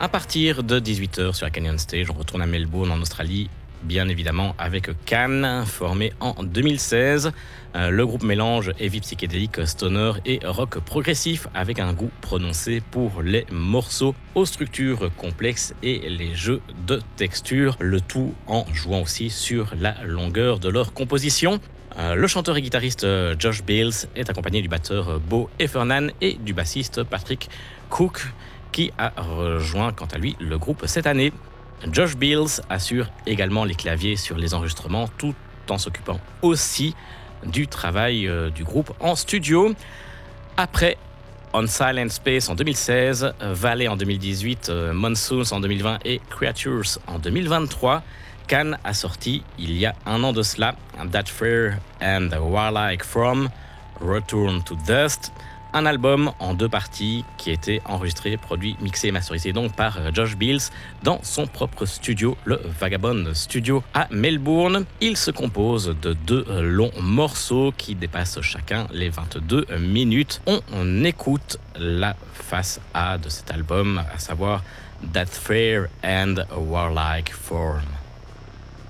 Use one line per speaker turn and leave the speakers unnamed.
À partir de 18h sur la Canyon Stage, on retourne à Melbourne en Australie, bien évidemment avec Can, formé en 2016. Le groupe mélange heavy psychédélique, stoner et rock progressif avec un goût prononcé pour les morceaux aux structures complexes et les jeux de texture, le tout en jouant aussi sur la longueur de leur composition. Le chanteur et guitariste Josh Beals est accompagné du batteur Beau Heffernan et du bassiste Patrick Cook, qui a rejoint quant à lui le groupe cette année. Josh Beals assure également les claviers sur les enregistrements tout en s'occupant aussi du travail du groupe en studio. Après On Silent Space en 2016, Valley en 2018, Monsoons en 2020 et Creatures en 2023, Can a sorti il y a un an de cela That Fair and Warlike From Return to Dust, un album en 2 parties qui a été enregistré, produit, mixé et masterisé donc par Josh Beals dans son propre studio, le Vagabond Studio à Melbourne. Il se compose de 2 longs morceaux qui dépassent chacun les 22 minutes. On écoute la face A de cet album, à savoir That Fair and Warlike Form.